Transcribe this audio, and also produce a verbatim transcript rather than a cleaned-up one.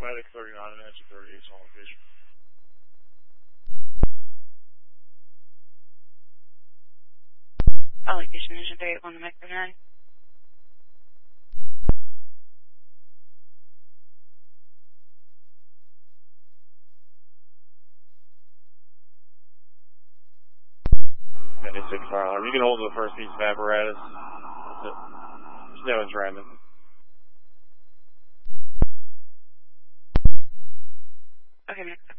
Medic thirty-nine and engine thirty-eight on location. Allocation engine thirty-eight on the Medic thirty-nine. ninety-six fire alarm. You can hold the first piece of apparatus. Snow and Trandon. Okay, Medic